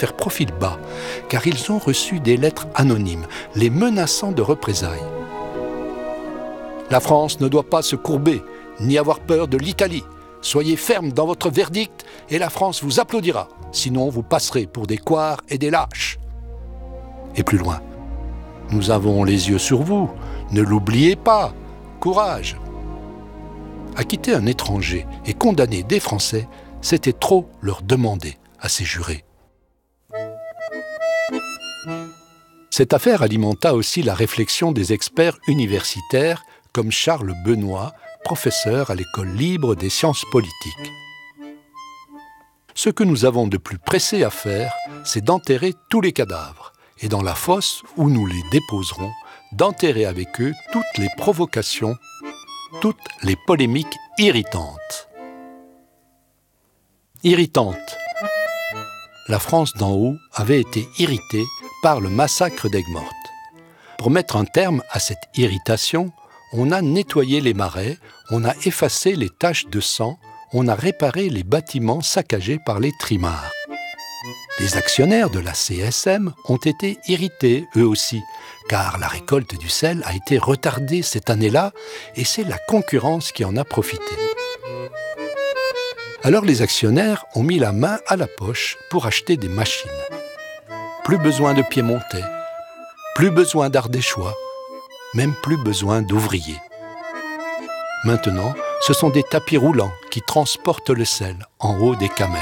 faire profil bas, car ils ont reçu des lettres anonymes, les menaçant de représailles. La France ne doit pas se courber, ni avoir peur de l'Italie. Soyez ferme dans votre verdict et la France vous applaudira. Sinon, vous passerez pour des couards et des lâches. Et plus loin, nous avons les yeux sur vous. Ne l'oubliez pas. Courage. Acquitter un étranger et condamner des Français, c'était trop leur demander à ces jurés. Cette affaire alimenta aussi la réflexion des experts universitaires comme Charles Benoît, professeur à l'École libre des sciences politiques. Ce que nous avons de plus pressé à faire, c'est d'enterrer tous les cadavres, et dans la fosse où nous les déposerons, d'enterrer avec eux toutes les provocations, toutes les polémiques irritantes. Irritantes. La France d'en haut avait été irritée par le massacre d'Aigues-Mortes. Pour mettre un terme à cette irritation, on a nettoyé les marais, on a effacé les taches de sang, on a réparé les bâtiments saccagés par les trimards. Les actionnaires de la CSM ont été irrités, eux aussi, car la récolte du sel a été retardée cette année-là et c'est la concurrence qui en a profité. Alors les actionnaires ont mis la main à la poche pour acheter des machines. Plus besoin de Piémontais, plus besoin d'Ardéchois, même plus besoin d'ouvriers. Maintenant, ce sont des tapis roulants qui transportent le sel en haut des camels.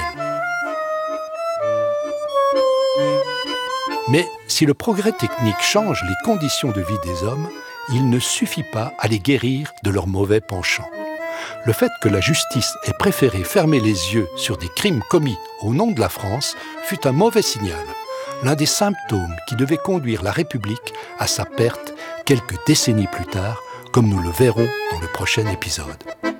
Mais si le progrès technique change les conditions de vie des hommes, il ne suffit pas à les guérir de leurs mauvais penchants. Le fait que la justice ait préféré fermer les yeux sur des crimes commis au nom de la France fut un mauvais signal, l'un des symptômes qui devait conduire la République à sa perte quelques décennies plus tard, comme nous le verrons dans le prochain épisode.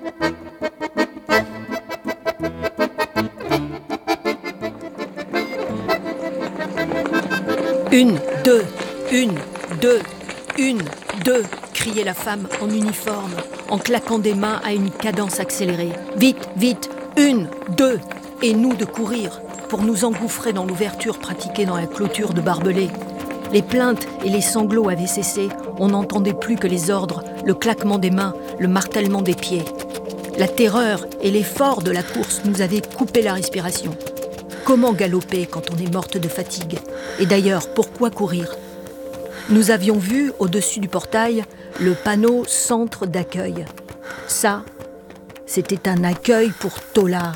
Une, deux, une, deux, une, deux, criait la femme en uniforme, en claquant des mains à une cadence accélérée. Vite, vite, une, deux, et nous de courir pour nous engouffrer dans l'ouverture pratiquée dans la clôture de barbelés. Les plaintes et les sanglots avaient cessé, on n'entendait plus que les ordres, le claquement des mains, le martèlement des pieds. La terreur et l'effort de la course nous avaient coupé la respiration. Comment galoper quand on est morte de fatigue ? Et d'ailleurs, pourquoi courir ? Nous avions vu, au-dessus du portail, le panneau « Centre d'accueil ». Ça, c'était un accueil pour taulards.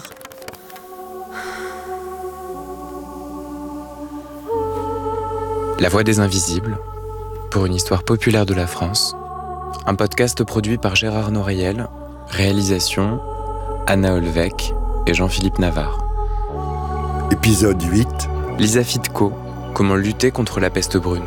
La Voix des Invisibles, pour une histoire populaire de la France, un podcast produit par Gérard Noreil, réalisation Anna Olvec et Jean-Philippe Navarre. Épisode 8. Lisa Fitko, comment lutter contre la peste brune.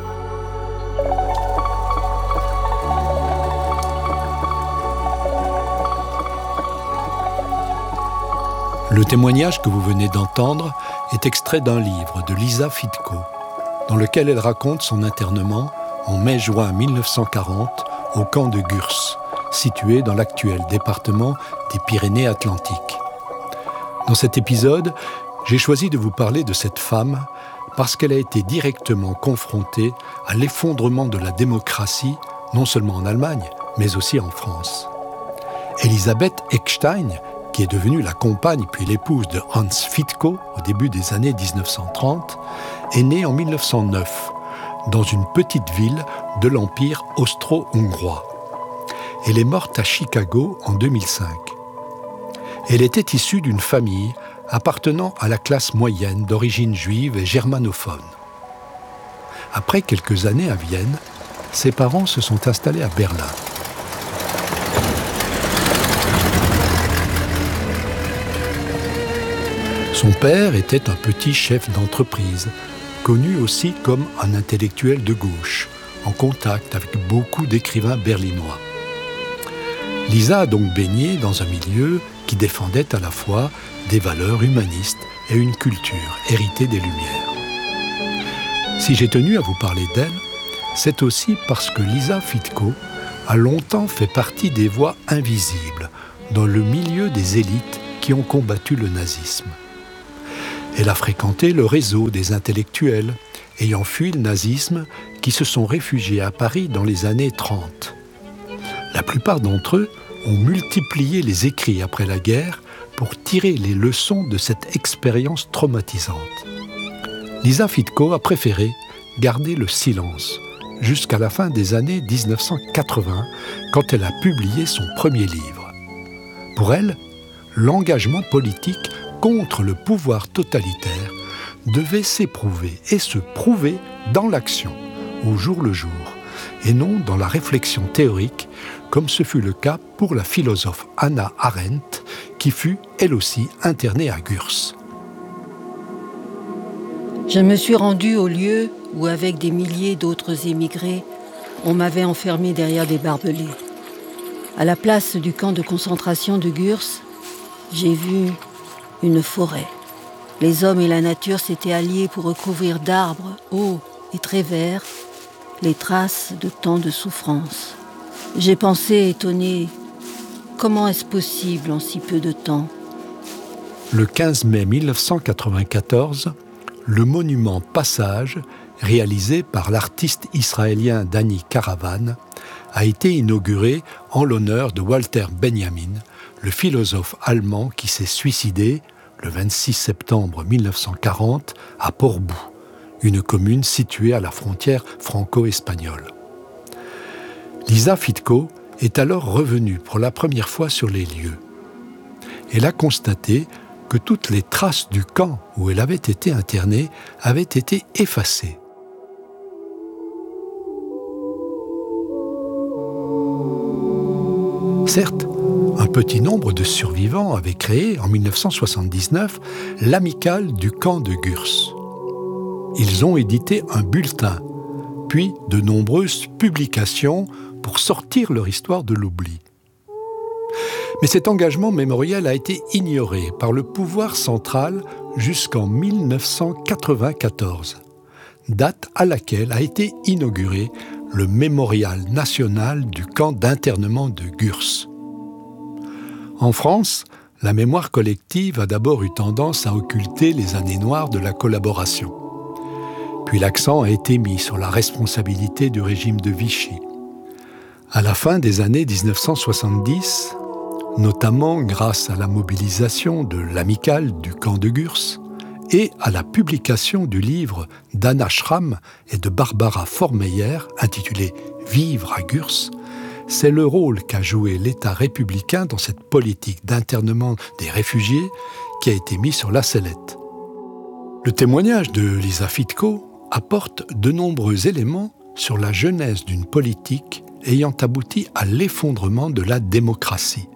Le témoignage que vous venez d'entendre est extrait d'un livre de Lisa Fitko, dans lequel elle raconte son internement en mai-juin 1940 au camp de Gurs, situé dans l'actuel département des Pyrénées-Atlantiques. Dans cet épisode, j'ai choisi de vous parler de cette femme parce qu'elle a été directement confrontée à l'effondrement de la démocratie, non seulement en Allemagne, mais aussi en France. Elisabeth Eckstein, qui est devenue la compagne puis l'épouse de Hans Fitko au début des années 1930, est née en 1909 dans une petite ville de l'Empire austro-hongrois. Elle est morte à Chicago en 2005. Elle était issue d'une famille appartenant à la classe moyenne d'origine juive et germanophone. Après quelques années à Vienne, ses parents se sont installés à Berlin. Son père était un petit chef d'entreprise, connu aussi comme un intellectuel de gauche, en contact avec beaucoup d'écrivains berlinois. Lisa a donc baigné dans un milieu qui défendait à la fois des valeurs humanistes et une culture héritée des Lumières. Si j'ai tenu à vous parler d'elle, c'est aussi parce que Lisa Fitko a longtemps fait partie des voix invisibles dans le milieu des élites qui ont combattu le nazisme. Elle a fréquenté le réseau des intellectuels ayant fui le nazisme qui se sont réfugiés à Paris dans les années 30. La plupart d'entre eux ont multiplié les écrits après la guerre pour tirer les leçons de cette expérience traumatisante. Lisa Fitko a préféré garder le silence jusqu'à la fin des années 1980, quand elle a publié son premier livre. Pour elle, l'engagement politique contre le pouvoir totalitaire devait s'éprouver et se prouver dans l'action, au jour le jour, et non dans la réflexion théorique, comme ce fut le cas pour la philosophe Hannah Arendt, qui fut, elle aussi, internée à Gurs. Je me suis rendue au lieu où, avec des milliers d'autres émigrés, on m'avait enfermé derrière des barbelés. À la place du camp de concentration de Gurs, j'ai vu une forêt. Les hommes et la nature s'étaient alliés pour recouvrir d'arbres hauts et très verts les traces de tant de souffrance. J'ai pensé, étonné, comment est-ce possible en si peu de temps ? Le 15 mai 1994, le monument Passage, réalisé par l'artiste israélien Danny Caravan, a été inauguré en l'honneur de Walter Benjamin, le philosophe allemand qui s'est suicidé le 26 septembre 1940 à Portbou, une commune située à la frontière franco-espagnole. Lisa Fitko est alors revenue pour la première fois sur les lieux. Elle a constaté que toutes les traces du camp où elle avait été internée avaient été effacées. Certes, un petit nombre de survivants avait créé, en 1979, l'amicale du camp de Gurs. Ils ont édité un bulletin, puis de nombreuses publications pour sortir leur histoire de l'oubli. Mais cet engagement mémoriel a été ignoré par le pouvoir central jusqu'en 1994, date à laquelle a été inauguré le mémorial national du camp d'internement de Gurs. En France, la mémoire collective a d'abord eu tendance à occulter les années noires de la collaboration. Puis l'accent a été mis sur la responsabilité du régime de Vichy. À la fin des années 1970, notamment grâce à la mobilisation de l'amicale du camp de Gurs et à la publication du livre d'Anna Schramm et de Barbara Formeyer intitulé « Vivre à Gurs », c'est le rôle qu'a joué l'État républicain dans cette politique d'internement des réfugiés qui a été mis sur la sellette. Le témoignage de Lisa Fitko apporte de nombreux éléments sur la genèse d'une politique ayant abouti à l'effondrement de la démocratie.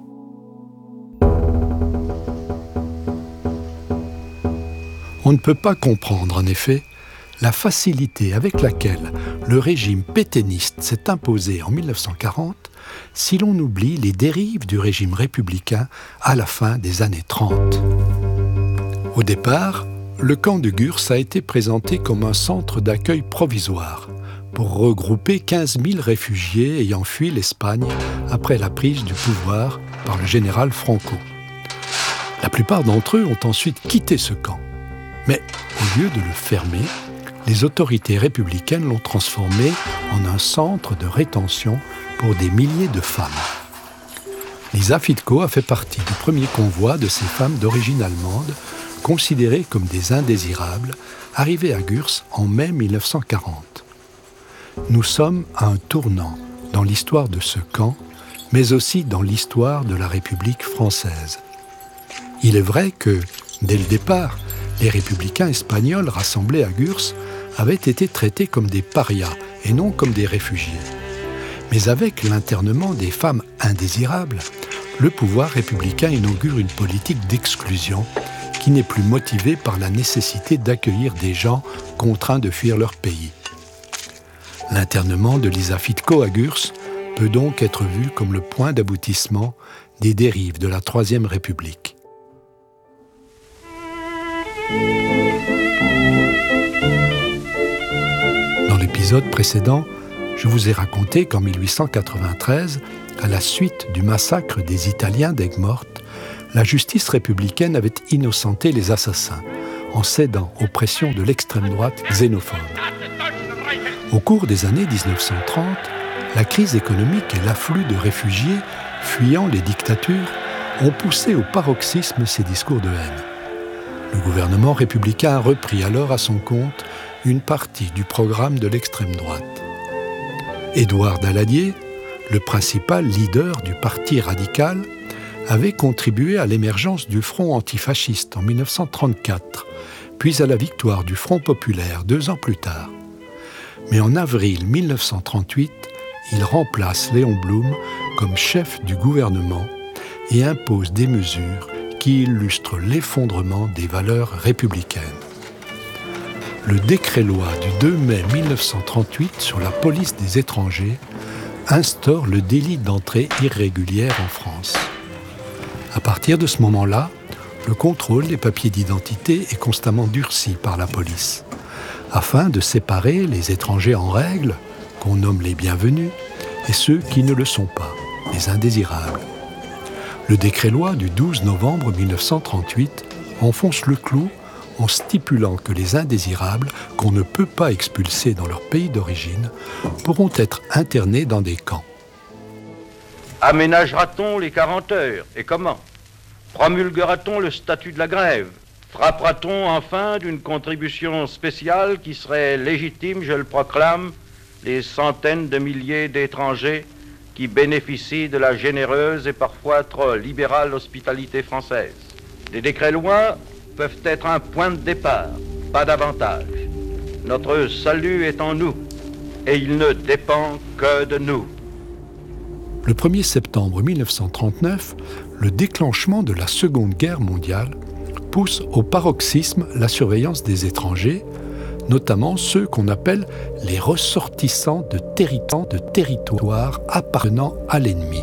On ne peut pas comprendre, en effet, la facilité avec laquelle le régime pétainiste s'est imposé en 1940 si l'on oublie les dérives du régime républicain à la fin des années 30. Au départ, le camp de Gurs a été présenté comme un centre d'accueil provisoire pour regrouper 15 000 réfugiés ayant fui l'Espagne après la prise du pouvoir par le général Franco. La plupart d'entre eux ont ensuite quitté ce camp. Mais au lieu de le fermer, les autorités républicaines l'ont transformé en un centre de rétention pour des milliers de femmes. Lisa Fitko a fait partie du premier convoi de ces femmes d'origine allemande, considérées comme des indésirables, arrivées à Gurs en mai 1940. Nous sommes à un tournant dans l'histoire de ce camp, mais aussi dans l'histoire de la République française. Il est vrai que, dès le départ, les républicains espagnols rassemblés à Gurs avaient été traités comme des parias et non comme des réfugiés. Mais avec l'internement des femmes indésirables, le pouvoir républicain inaugure une politique d'exclusion qui n'est plus motivée par la nécessité d'accueillir des gens contraints de fuir leur pays. L'internement de Lisa Fitko à Gurs peut donc être vu comme le point d'aboutissement des dérives de la Troisième République. Dans l'épisode précédent, je vous ai raconté qu'en 1893, à la suite du massacre des Italiens d'Aigues-Mortes, la justice républicaine avait innocenté les assassins en cédant aux pressions de l'extrême droite xénophobe. Au cours des années 1930, la crise économique et l'afflux de réfugiés fuyant les dictatures ont poussé au paroxysme ces discours de haine. Le gouvernement républicain a repris alors à son compte une partie du programme de l'extrême droite. Édouard Daladier, le principal leader du parti radical, avait contribué à l'émergence du Front antifasciste en 1934, puis à la victoire du Front populaire 2 ans plus tard. Mais en avril 1938, il remplace Léon Blum comme chef du gouvernement et impose des mesures qui illustrent l'effondrement des valeurs républicaines. Le décret-loi du 2 mai 1938 sur la police des étrangers instaure le délit d'entrée irrégulière en France. À partir de ce moment-là, le contrôle des papiers d'identité est constamment durci par la police, afin de séparer les étrangers en règle, qu'on nomme les bienvenus, et ceux qui ne le sont pas, les indésirables. Le décret-loi du 12 novembre 1938 enfonce le clou en stipulant que les indésirables qu'on ne peut pas expulser dans leur pays d'origine pourront être internés dans des camps. Aménagera-t-on les 40 heures et comment? Promulguera-t-on le statut de la grève? Frappera-t-on enfin d'une contribution spéciale qui serait légitime, je le proclame, les centaines de milliers d'étrangers qui bénéficient de la généreuse et parfois trop libérale hospitalité française? Les décrets-lois peuvent être un point de départ, pas davantage. Notre salut est en nous et il ne dépend que de nous. Le 1er septembre 1939, le déclenchement de la Seconde Guerre mondiale pousse au paroxysme la surveillance des étrangers, notamment ceux qu'on appelle les ressortissants de territoires appartenant à l'ennemi.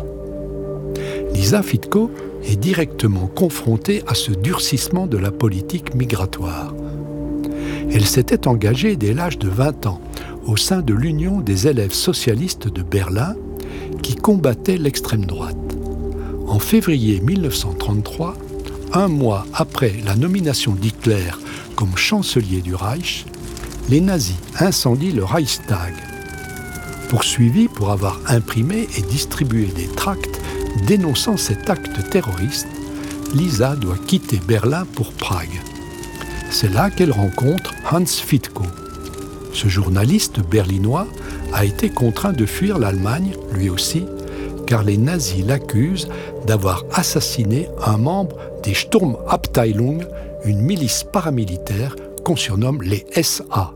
Lisa Fitko est directement confrontée à ce durcissement de la politique migratoire. Elle s'était engagée dès l'âge de 20 ans au sein de l'Union des élèves socialistes de Berlin qui combattait l'extrême droite. En février 1933, un mois après la nomination d'Hitler comme chancelier du Reich, les nazis incendient le Reichstag. Poursuivie pour avoir imprimé et distribué des tracts dénonçant cet acte terroriste, Lisa doit quitter Berlin pour Prague. C'est là qu'elle rencontre Hans Fitko. Ce journaliste berlinois a été contraint de fuir l'Allemagne, lui aussi, car les nazis l'accusent d'avoir assassiné un membre des Sturmabteilung, une milice paramilitaire qu'on surnomme les SA.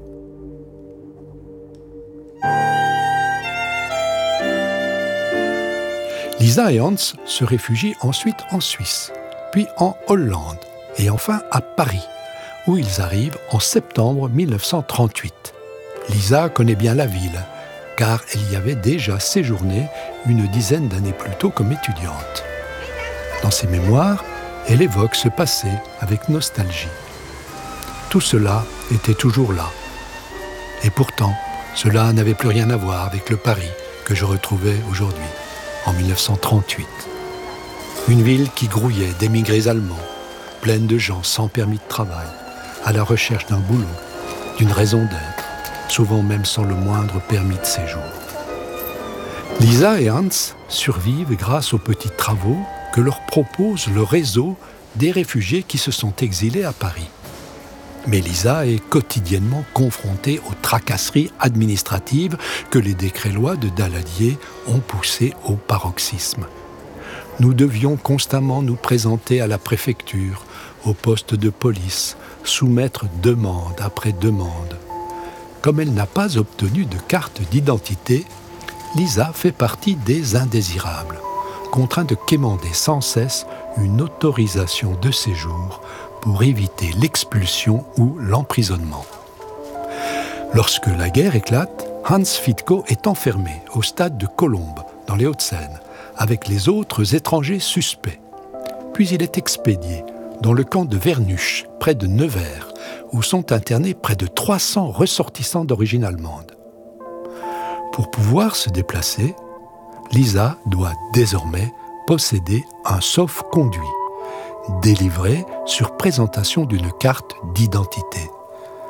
Lisa et Hans se réfugient ensuite en Suisse, puis en Hollande, et enfin à Paris, où ils arrivent en septembre 1938. Lisa connaît bien la ville, car elle y avait déjà séjourné une dizaine d'années plus tôt comme étudiante. Dans ses mémoires, elle évoque ce passé avec nostalgie. Tout cela était toujours là. Et pourtant, cela n'avait plus rien à voir avec le Paris que je retrouvais aujourd'hui, en 1938. Une ville qui grouillait d'émigrés allemands, pleine de gens sans permis de travail, à la recherche d'un boulot, d'une raison d'être, souvent même sans le moindre permis de séjour. Lisa et Hans survivent grâce aux petits travaux que leur propose le réseau des réfugiés qui se sont exilés à Paris. Mais Lisa est quotidiennement confrontée aux tracasseries administratives que les décrets-lois de Daladier ont poussées au paroxysme. Nous devions constamment nous présenter à la préfecture, au poste de police, soumettre demande après demande. Comme elle n'a pas obtenu de carte d'identité, Lisa fait partie des indésirables, contraints de quémander sans cesse une autorisation de séjour pour éviter l'expulsion ou l'emprisonnement. Lorsque la guerre éclate, Hans Fitko est enfermé au stade de Colombes, dans les Hauts-de-Seine, avec les autres étrangers suspects. Puis il est expédié dans le camp de Vernuche, près de Nevers, où sont internés près de 300 ressortissants d'origine allemande. Pour pouvoir se déplacer, Lisa doit désormais posséder un sauf-conduit, délivré sur présentation d'une carte d'identité.